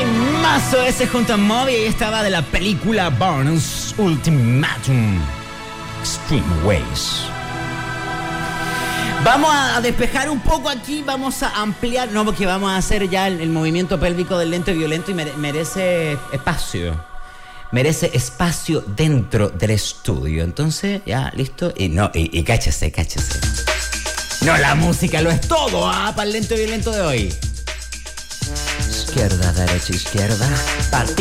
Temazo ese junto a Moby. Y estaba de la película Bourne's Ultimatum, Extreme Ways. Vamos a despejar un poco aquí, vamos a ampliar, no, porque vamos a hacer ya el movimiento pélvico del lento y violento y merece espacio. Merece espacio dentro del estudio. Entonces, ya, listo. Y cáchese. No, la música lo es todo, para el lento y violento de hoy. Izquierda, derecha, izquierda.